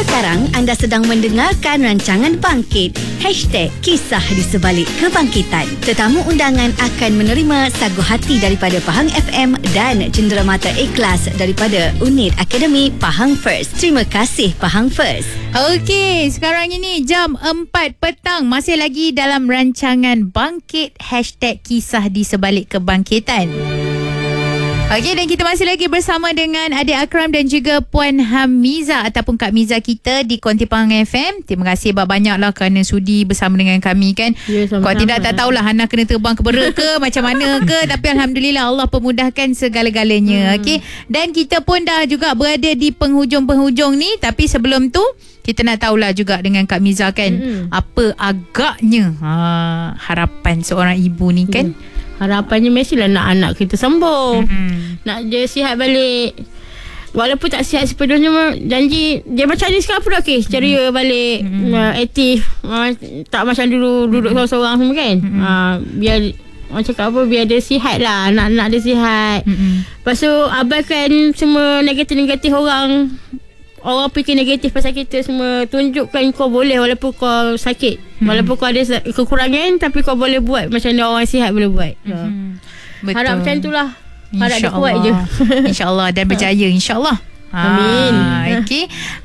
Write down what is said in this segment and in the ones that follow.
Sekarang anda sedang mendengarkan rancangan Bangkit. #Kisah di Sebalik Kebangkitan. Tetamu undangan akan menerima sagu hati daripada Pahang FM dan cenderamata ikhlas daripada unit Akademi Pahang First. Terima kasih Pahang First. Okey, sekarang ini jam 4 petang. Masih lagi dalam rancangan Bangkit. #Kisah di Sebalik Kebangkitan. Okey, dan kita masih lagi bersama dengan Adik Akram dan juga Puan Hamiza ataupun Kak Miza kita di Konti Pahang FM. Terima kasih banyaklah kerana sudi bersama dengan kami kan. Ya, kalau tidak tak tahulah Hana kena terbang ke Bera ke macam mana ke, tapi alhamdulillah Allah pemudahkan segala-galanya. Okey, dan kita pun dah juga berada di penghujung-penghujung ni, tapi sebelum tu kita nak tahulah juga dengan Kak Miza kan, apa agaknya harapan seorang ibu ni kan. Harapannya mestilah nak anak kita sembuh. Nak dia sihat balik. Walaupun tak sihat sepenuhnya, janji dia macam ni sekarang pun okey, ceria balik, aktif, tak macam dulu duduk seorang-seorang semua kan. Biar orang cakap apa, biar dia sihat lah, anak-anak dia sihat. Lepas tu abaikan semua negatif-negatif orang fikir negatif pasal kita semua. Tunjukkan kau boleh walaupun kau sakit, walaupun kau ada kekurangan, tapi kau boleh buat macam mana orang sihat boleh buat. Betul. Harap macam itulah. Harap dia kuat je. InsyaAllah dan berjaya insyaAllah. Amin. Okey.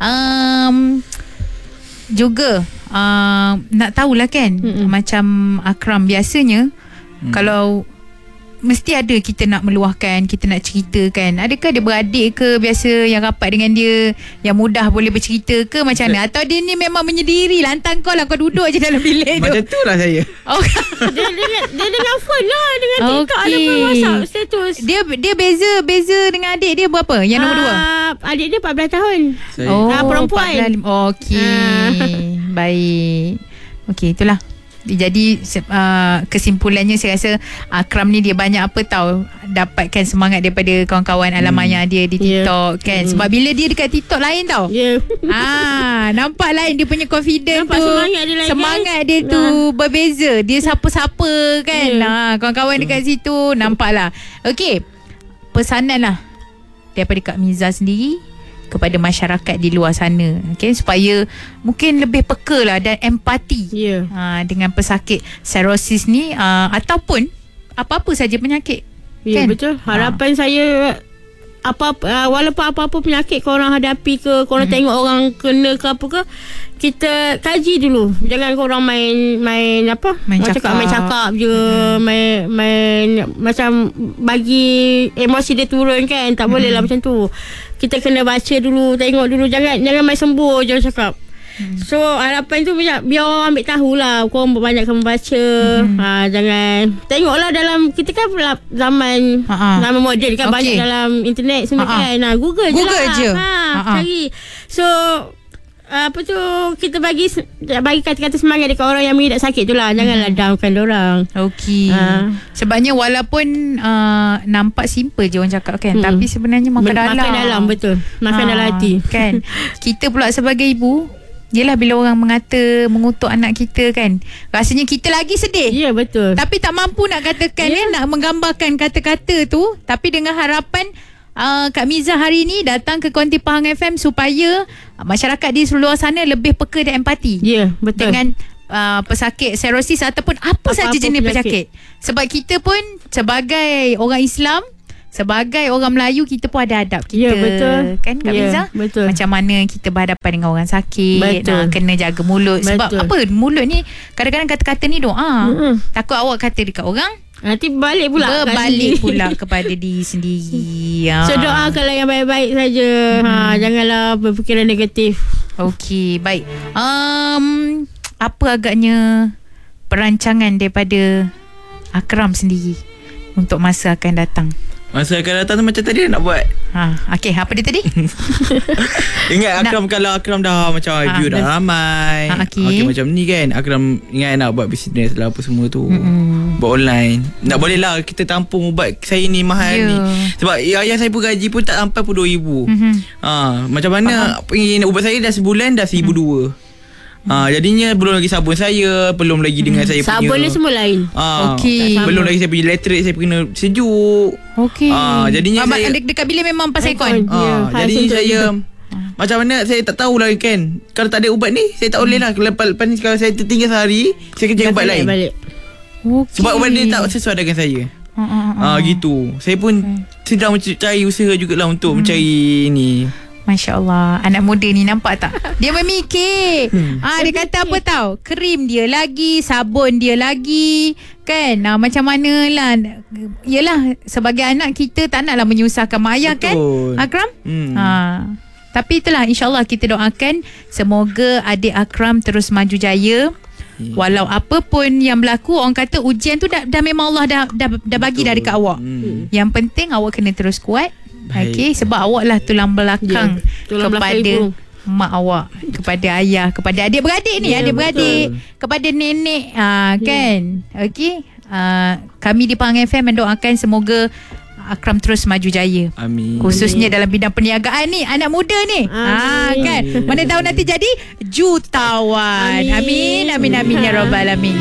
Juga nak tahulah kan, macam Akram biasanya kalau mesti ada kita nak meluahkan, kita nak ceritakan. Adakah dia beradik ke biasa yang rapat dengan dia, yang mudah boleh bercerita ke macam mana? Atau dia ni memang menyendiri, lantang kau lah, kau duduk je dalam bilik tu? Macam tu lah saya. Dia dengan phone lah, dengan TikTok ataupun WhatsApp status. Dia beza dengan adik dia berapa? Yang nombor 2? Adik dia 14 tahun. Perempuan. Okey. Baik. Okey, itulah. Jadi kesimpulannya saya rasa Akram ni dia banyak dapatkan semangat daripada kawan-kawan alamaya dia di TikTok kan. Sebab bila dia dekat TikTok lain tau. Nampak lain dia punya confident, nampak tu semangat dia tu berbeza. Dia sapa-sapa kan. Kawan-kawan dekat situ nampaklah. Okey, pesanan lah daripada Kak Miza sendiri kepada masyarakat di luar sana, okay, supaya mungkin lebih peka lah dan empati dengan pesakit cirrhosis ni, ataupun apa-apa saja penyakit. Ya, kan? Betul. Harapan saya walaupun apa-apa penyakit korang hadapi ke, korang tengok orang kena ke apa ke, kita kaji dulu. Jangan korang main cakap je, main macam bagi emosi dia turun kan. Tak boleh lah macam tu. Kita kena baca dulu, tengok dulu, jangan main sembuh je cakap. So harapan tu biar orang ambil tahulah, korang banyakkan membaca. Jangan tengoklah dalam, kita kan zaman moden kan, banyak dalam internet semua kan. Google je. Cari. So kita bagi kata-kata semangat dekat orang yang mengidap sakit tu lah. Janganlah downkan diorang. Okey. Sebabnya walaupun nampak simple je orang cakap kan, tapi sebenarnya makan dalam. Betul. Makan dalam hati kan. Kita pula sebagai ibu, yelah bila orang mengutuk anak kita kan, rasanya kita lagi sedih. Ya, betul. Tapi tak mampu nak katakan nak menggambarkan kata-kata tu. Tapi dengan harapan Kak Miza hari ni datang ke Konti Pahang FM supaya masyarakat di seluruh sana lebih peka dan empati. Ya, betul. Dengan pesakit cirrhosis ataupun apa saja jenis penyakit. Sebab kita pun sebagai orang Islam, sebagai orang Melayu, kita pun ada adab kita. Ya, betul. Kan Kak Miza? Betul. Macam mana kita berhadapan dengan orang sakit. Kena jaga mulut. Betul. Sebab apa, mulut ni kadang-kadang kata-kata ni doa. Takut awak kata dekat orang, nanti balik pula kepada diri sendiri. So doakanlah yang baik-baik saja. Janganlah berfikiran negatif. Okey, baik. Apa agaknya perancangan daripada Akram sendiri untuk masa akan datang? Masa akan datang tu macam tadi nak buat. Okey, apa dia tadi? Ingat Akram, kalau Akram dah macam view dah ramai. Okey, macam ni kan, Akram ingat nak buat bisnes lah apa semua tu. Buat online. Tak boleh lah kita tampung ubat saya ni mahal ni. Sebab ayah saya pun gaji pun tak sampai pun 2,000. Macam mana ubat saya dah sebulan dah 1,200. Jadinya belum lagi sabun saya, belum lagi dengan saya punya sabun ni semua lain. Okey. Belum lagi saya punya elektrik, saya kena sejuk. Okey. Jadinya saya dekat bilik memang pasal aircon. Jadi saya Macam mana saya tak tahulah kan. Kalau tak ada ubat ni saya tak boleh lah. Lepas ni kalau saya tertinggal sehari, saya kena ubat lain balik. Okay. Sebab ubat dia tak sesuai dengan saya. Gitu. Saya pun sedang mencari usaha jugalah untuk mencari ni. Masya Allah. Anak muda ni nampak tak? Dia memikir. Dia kata apa tahu? Krim dia lagi, sabun dia lagi. Kan? Macam mana lah. Yelah, sebagai anak kita tak naklah menyusahkan mak ayah. Betul. Kan? Akram? Tapi itulah, insyaAllah kita doakan semoga adik Akram terus maju jaya. Walau apa pun yang berlaku, orang kata ujian tu dah memang Allah dah bagi dah dekat awak. Yang penting awak kena terus kuat. Okey, sebab awak lah tulang belakang kepada mak awak, kepada ayah, kepada adik-beradik ni, adik-beradik, kepada nenek, kan. Okey, kami di Pahang FM mendoakan semoga Akram terus maju jaya. Amin. Khususnya dalam bidang perniagaan ni, anak muda ni. Kan. Mana tahu nanti jadi jutawan. Amin. Amin ya rabbal alamin.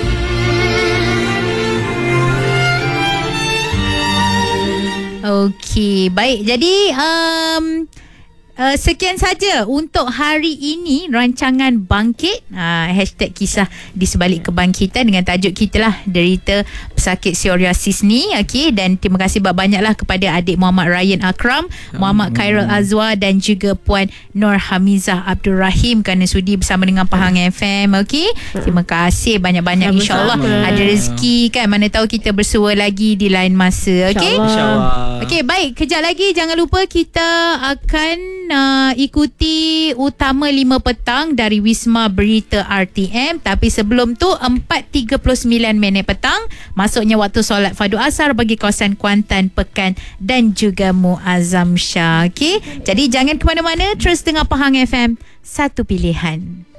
Okey, baik. Jadi sekian saja untuk hari ini rancangan Bangkit. Hashtag kisah di sebalik kebangkitan dengan tajuk kita lah, derita pesakit psoriasis ni. Okey, dan terima kasih banyaklah kepada adik Muhammad Ryan Akram, Muhammad Khairul Azwar dan juga Puan Nur Hamizah Abdul Rahim kerana sudi bersama dengan Pahang FM. Okey, terima kasih banyak-banyak. InsyaAllah ada rezeki kan, mana tahu kita bersua lagi di lain masa. Okey, InsyaAllah. Okey, baik. Kejap lagi jangan lupa kita akan ikuti Utama 5 petang dari Wisma Berita RTM. Tapi sebelum tu 4.39 petang, masuknya waktu solat fardu asar bagi kawasan Kuantan, Pekan dan juga Muazzam Shah. Okay? Jadi jangan ke mana-mana, terus dengar Pahang FM, satu pilihan.